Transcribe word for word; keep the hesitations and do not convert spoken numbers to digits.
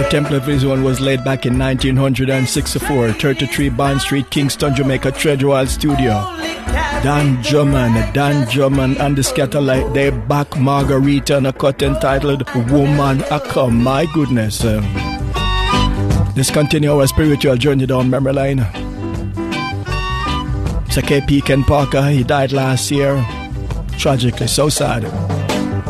The Temple of His Own was laid back in nineteen sixty-four, thirty-three Bond Street, Kingston, Jamaica, Treadwell Studio. Dan Drummond, Dan Drummond and the Scatterlight, they back Margarita on a cut entitled Woman I Come. My goodness. Um, let's continue our spiritual journey down memory lane. It's a K P Ken Parker, he died last year. Tragically, so sad.